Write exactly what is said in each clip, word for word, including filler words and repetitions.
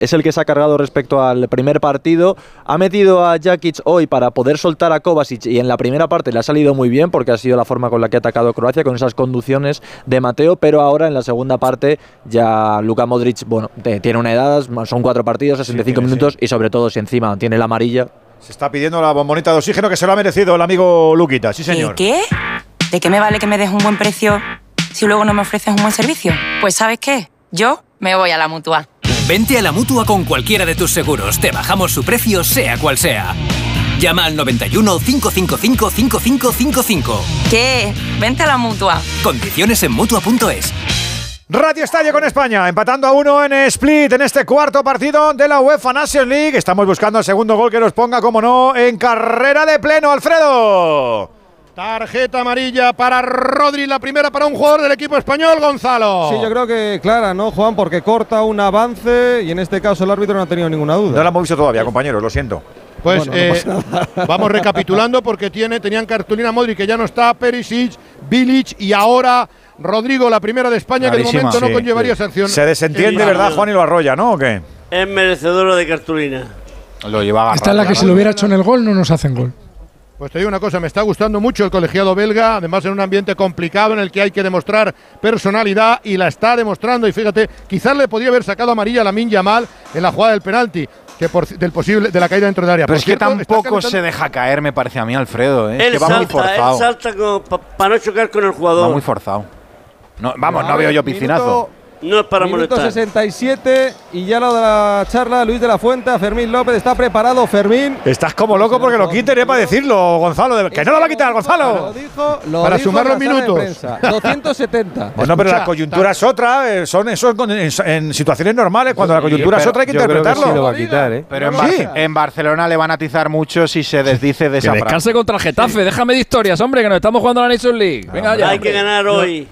es el que se ha cargado respecto al primer partido. Ha metido a Jakic hoy para poder soltar a Kovacic y en la primera parte le ha salido muy bien porque ha sido la forma con la que ha atacado Croacia, con esas conducciones de Mateo, pero ahora en la segunda parte ya Luka Modric, bueno, tiene una edad, son cuatro partidos, sesenta y cinco sí, minutos sí. Y sobre todo si encima tiene la amarilla. Se está pidiendo la bombonita de oxígeno que se lo ha merecido el amigo Luquita, sí señor. ¿Qué? ¿De qué me vale que me des un buen precio si luego no me ofreces un buen servicio? Pues ¿sabes qué? Yo me voy a la Mutua. Vente a la Mutua con cualquiera de tus seguros. Te bajamos su precio, sea cual sea. Llama al noventa y uno, cinco cinco cinco, cinco cinco cinco cinco. ¿Qué? Vente a la Mutua. Condiciones en Mutua punto es. Radio Estadio con España, empatando a uno en Split en este cuarto partido de la UEFA Nations League. Estamos buscando el segundo gol que nos ponga, como no, en carrera de pleno, Alfredo. Tarjeta amarilla para Rodri, la primera para un jugador del equipo español, Gonzalo. Sí, yo creo que clara, ¿no, Juan? Porque corta un avance y en este caso el árbitro no ha tenido ninguna duda. No la hemos visto todavía, compañeros, lo siento. Pues bueno, eh, no vamos recapitulando porque tiene, tenían cartulina Modric, que ya no está, Perisic, Bilic y ahora Rodrigo, la primera de España, clarísima, que de momento sí, no conllevaría sí. sanción. Se desentiende, ¿verdad, Juan, y lo arrolla, ¿no? ¿O qué? Es merecedora de cartulina. Lo lleva agarrado. Esta es la que si lo hubiera hecho en el gol no nos hacen gol. Pues te digo una cosa, me está gustando mucho el colegiado belga, además en un ambiente complicado en el que hay que demostrar personalidad y la está demostrando. Y fíjate, quizás le podría haber sacado amarilla a Lamine Yamal en la jugada del penalti, que por, del posible de la caída dentro del área. Pero por es cierto, que tampoco se deja caer, me parece a mí, Alfredo. ¿eh? Él es que va salta, muy forzado. Él salta para pa no chocar con el jugador. Va muy forzado. No, vamos, no, no veo yo piscinazo. Minuto, no es para minuto molestar. sesenta y siete y ya lo de la charla, Luis de la Fuente, Fermín López, está preparado Fermín. Estás como loco porque lo quiten, ¿eh? Para decirlo, Gonzalo. De, que no lo va a quitar, Gonzalo. Lo dijo, lo para dijo sumar los en la sala de minutos. prensa, doscientos setenta. Bueno, pero la coyuntura es otra, eh, son eso en, en, en situaciones normales. Cuando la coyuntura es otra hay que interpretarlo. Que sí lo va a quitar, ¿eh? Pero en, Bar sí. en Barcelona le van a atizar mucho si se desdice de esa frase. Que descanse contra el Getafe, sí. Déjame de historias, hombre, que nos estamos jugando a la Nations League. Venga, ya. Hay que ganar hoy.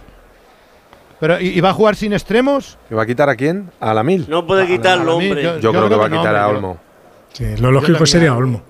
Pero, ¿y, ¿y va a jugar sin extremos? ¿Que va a quitar a quién? ¿A Lamil? No puede quitarlo, hombre. Yo, yo, yo creo, creo que va a quitar no, a Olmo. Sí, lo lógico sería Olmo.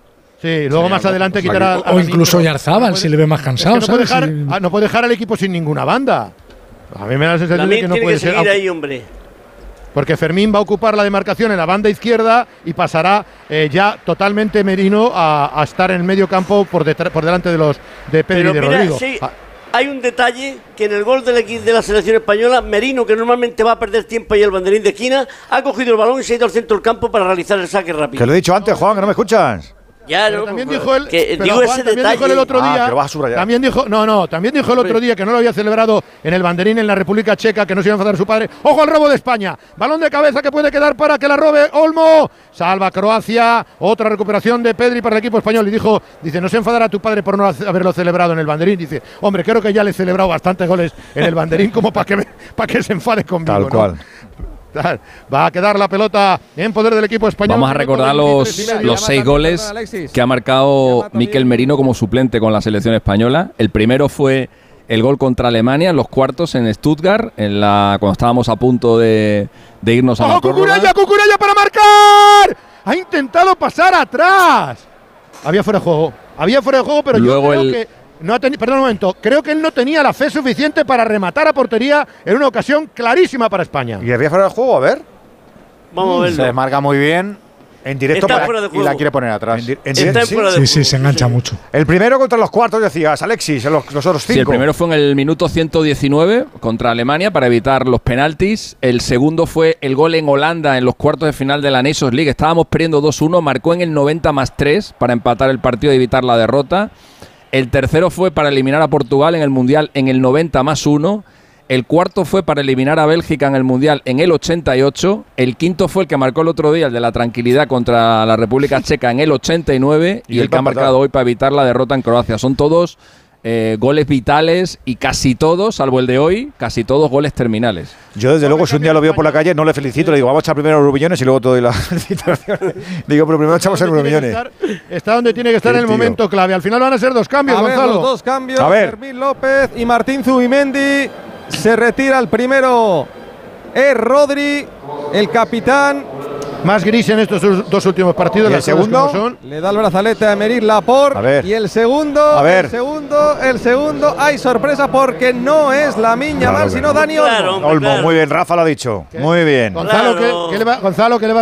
Sí, luego sí, más adelante quitará. O, o incluso Yarzábal, no si le ve más cansado. Es que no, puede dejar, si... no puede dejar al equipo sin ninguna banda. A mí me da la sensación de que no tiene puede que seguir ser. Ahí, hombre. Porque Fermín va a ocupar la demarcación en la banda izquierda y pasará eh, ya totalmente Merino a, a estar en el medio campo por, por delante de los de Pedri y de mira, Rodrigo. Sí. Ah. Hay un detalle que en el gol del equipo de la selección española, Merino, que normalmente va a perder tiempo ahí el banderín de esquina, ha cogido el balón y se ha ido al centro del campo para realizar el saque rápido. Que lo he dicho antes, Juan, que no me escuchas. Ya, no, también pero, dijo él, que, pero digo Juan, ese también detalle. dijo él el otro día, ah, que lo vas a subrayar. También dijo, no, no, también dijo el otro día que no lo había celebrado en el banderín en la República Checa, que no se iba a enfadar su padre. ¡Ojo al robo de España! Balón de cabeza que puede quedar para que la robe Olmo. Salva Croacia, otra recuperación de Pedri para el equipo español. Y dijo, dice, no se enfadará tu padre por no haberlo celebrado en el banderín. Dice, hombre, creo que ya le he celebrado bastantes goles en el banderín como para que, para que se enfade conmigo. Tal cual. ¿no? Va a quedar la pelota en poder del equipo español. Vamos a recordar los, los seis goles que ha marcado Mikel Merino como suplente con la selección española. El primero fue el gol contra Alemania en los cuartos en Stuttgart, en la, cuando estábamos a punto de, de irnos a la prórroga. ¡Cucurella, Cucurella para marcar! Ha intentado pasar atrás. Había fuera de juego. Había fuera de juego, pero Luego yo creo el, que... No ten, perdón un momento, creo que él no tenía la fe suficiente para rematar a portería en una ocasión clarísima para España. ¿Y había fuera de juego? A ver. Vamos a verlo. Se desmarca muy bien. En directo Está para, fuera de juego. Y la quiere poner atrás. En, en Está ¿sí? fuera de sí, juego. sí, se engancha mucho. El primero contra los cuartos, decías, Alexis, los, los otros cinco. Sí, el primero fue en el minuto ciento diecinueve contra Alemania para evitar los penaltis. El segundo fue el gol en Holanda en los cuartos de final de la Nations League. Estábamos perdiendo dos uno, marcó en el noventa más tres para empatar el partido y evitar la derrota. El tercero fue para eliminar a Portugal en el Mundial en el noventa más uno. El cuarto fue para eliminar a Bélgica en el Mundial en el ochenta y ocho. El quinto fue el que marcó el otro día, el de la tranquilidad contra la República Checa en el ochenta y nueve. Y, y el que ha marcado hoy para evitar la derrota en Croacia. Son todos eh, goles vitales y casi todos, salvo el de hoy, casi todos goles terminales. Yo desde luego si un día lo veo por la calle no le felicito, le digo vamos a echar primero los rubillones y luego te doy la felicitación. Digo, pero primero echamos el rubillones. Está donde tiene que estar en el momento clave. Al final van a ser dos cambios, a ver, Gonzalo. Los dos cambios, a ver. Fermín López y Martín Zubimendi. Se retira el primero, es Rodri, el capitán. Más gris en estos dos últimos partidos. ¿Y el segundo? Son. Le da el brazalete a Emerick Laporte. A ver. Y el segundo, a ver. el segundo, el segundo. Hay sorpresa porque no es Lamine Yamal, claro, sino Dani Olmo. Claro, hombre, Olmo, claro. Muy bien, Rafa lo ha dicho. ¿Qué? Muy bien. Gonzalo, claro. ¿qué, qué le va, Gonzalo, ¿qué le va